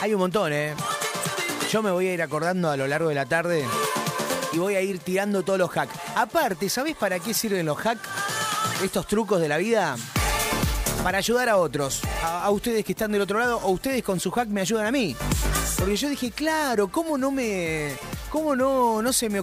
Hay un montón, ¿eh? Yo me voy a ir acordando a lo largo de la tarde y voy a ir tirando todos los hacks. Aparte, ¿sabés para qué sirven los hacks? Estos trucos de la vida. Para ayudar a otros. A ustedes que están del otro lado, o ustedes con su hack me ayudan a mí. Porque yo dije, claro, ¿cómo no se me